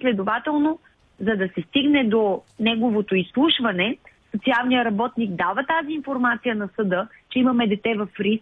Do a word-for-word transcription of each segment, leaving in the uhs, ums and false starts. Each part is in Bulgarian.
следователно, за да се стигне до неговото изслушване, социалният работник дава тази информация на съда, че имаме дете в риск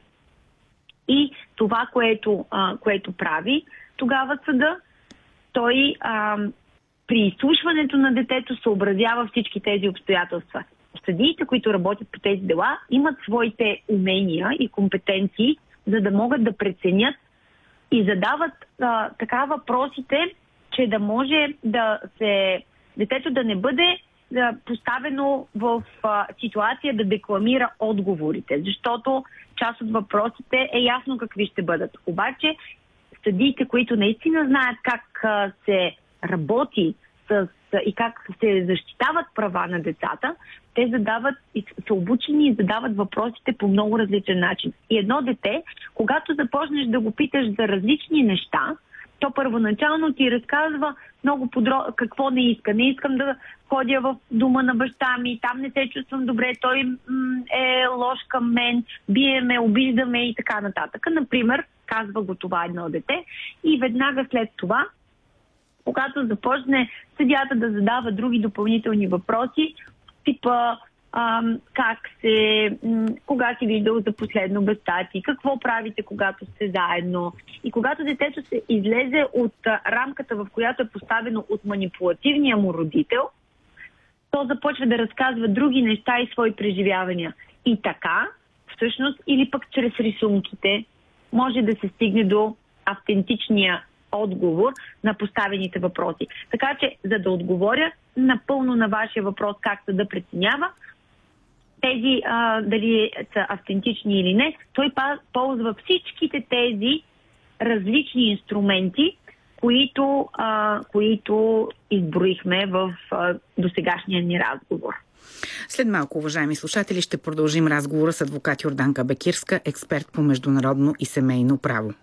и това, което, а, което прави тогава съда, той а, при изслушването на детето съобразява всички тези обстоятелства. Съдиите, които работят по тези дела, имат своите умения и компетенции, за да могат да преценят и задават а, така въпросите, че да може да се детето да не бъде да, поставено в а, ситуация да декламира отговорите, защото част от въпросите е ясно какви ще бъдат. Обаче съдиите, които наистина знаят как а, се работи с, и как се защитават права на децата, те задават и са обучени и задават въпросите по много различен начин. И едно дете, когато започнеш да го питаш за различни неща, то първоначално ти разказва много подробно какво не иска. Не искам да ходя в дома на баща ми, там не се чувствам добре, той м- е лош към мен, бие ме, обижда ме и така нататък. Например, казва го това едно дете и веднага след това, когато започне съдията да задава други допълнителни въпроси, типа ам, как се, м- кога си виждал за последно баща ти, какво правите, когато сте заедно. И когато детето се излезе от а, рамката, в която е поставено от манипулативния му родител, то започва да разказва други неща и свои преживявания. И така, всъщност, или пък чрез рисунките, може да се стигне до автентичния отговор на поставените въпроси. Така че, за да отговоря напълно на вашия въпрос как се да преценява, тези а, дали са автентични или не, той ползва всичките тези различни инструменти, които, а, които изброихме в а, досегашния ни разговор. След малко, уважаеми слушатели, ще продължим разговора с адвокат Йорданка Бекирска, експерт по международно и семейно право.